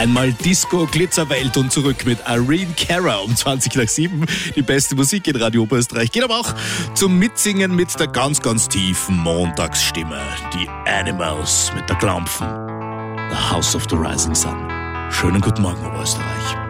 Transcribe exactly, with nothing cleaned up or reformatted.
Einmal Disco, Glitzerwelt und zurück mit Irene Cara um zwanzig nach sieben. Die beste Musik in Radio Oberösterreich. Geht aber auch zum Mitsingen mit der ganz, ganz tiefen Montagsstimme. Die Animals mit der Klampfen. The House of the Rising Sun. Schönen guten Morgen, Oberösterreich.